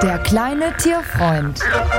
Der kleine Tierfreund.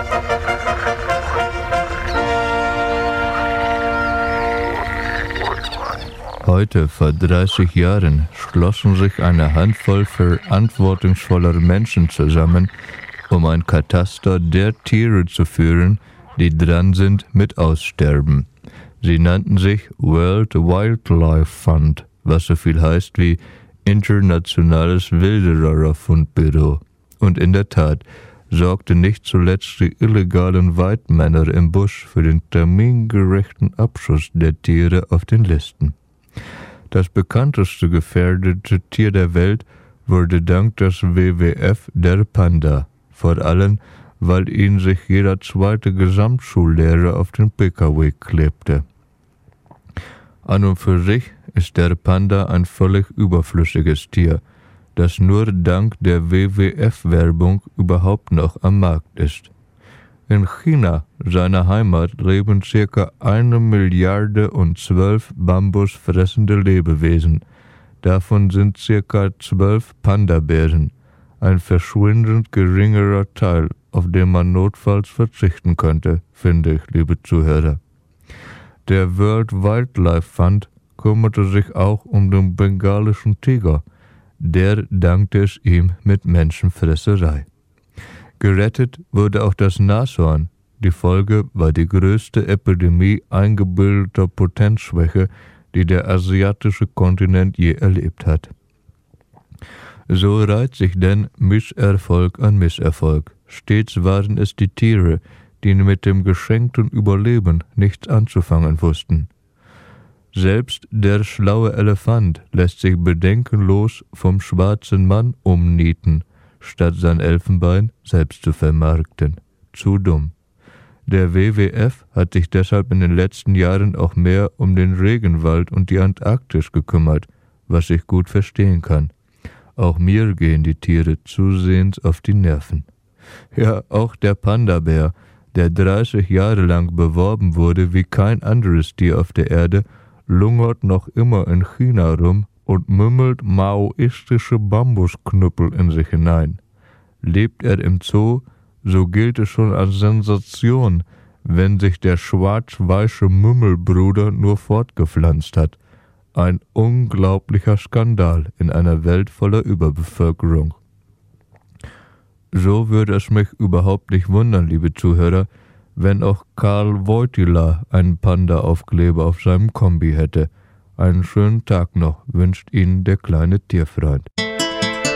Heute, vor 30 Jahren, schlossen sich eine Handvoll verantwortungsvoller Menschen zusammen, um ein Kataster der Tiere zu führen, die dran sind mit Aussterben. Sie nannten sich World Wildlife Fund, was so viel heißt wie Internationales Wildererfundbüro. Und in der Tat sorgte nicht zuletzt die illegalen Weidmänner im Busch für den termingerechten Abschuss der Tiere auf den Listen. Das bekannteste gefährdete Tier der Welt wurde dank des WWF der Panda, vor allem weil ihn sich jeder zweite Gesamtschullehrer auf den PKW klebte. An und für sich ist der Panda ein völlig überflüssiges Tier, das nur dank der WWF-Werbung überhaupt noch am Markt ist. In China, seiner Heimat, leben ca. 1.012 bambusfressende Lebewesen. Davon sind ca. 12 Panda-Bären, ein verschwindend geringerer Teil, auf den man notfalls verzichten könnte, finde ich, liebe Zuhörer. Der World Wildlife Fund kümmerte sich auch um den bengalischen Tiger. Der dankte es ihm mit Menschenfresserei. Gerettet wurde auch das Nashorn. Die Folge war die größte Epidemie eingebildeter Potenzschwäche, die der asiatische Kontinent je erlebt hat. So reiht sich denn Misserfolg an Misserfolg. Stets waren es die Tiere, die mit dem geschenkten Überleben nichts anzufangen wussten. Selbst der schlaue Elefant lässt sich bedenkenlos vom schwarzen Mann umnieten, statt sein Elfenbein selbst zu vermarkten. Zu dumm. Der WWF hat sich deshalb in den letzten Jahren auch mehr um den Regenwald und die Antarktis gekümmert, was ich gut verstehen kann. Auch mir gehen die Tiere zusehends auf die Nerven. Ja, auch der Panda-Bär, der 30 Jahre lang beworben wurde wie kein anderes Tier auf der Erde, lungert noch immer in China rum und mümmelt maoistische Bambusknüppel in sich hinein. Lebt er im Zoo, so gilt es schon als Sensation, wenn sich der schwarz-weiße Mümmelbruder nur fortgepflanzt hat. Ein unglaublicher Skandal in einer Welt voller Überbevölkerung. So würde es mich überhaupt nicht wundern, liebe Zuhörer, wenn auch Karl Wojtyla einen Panda-Aufkleber auf seinem Kombi hätte. Einen schönen Tag noch wünscht Ihnen der kleine Tierfreund.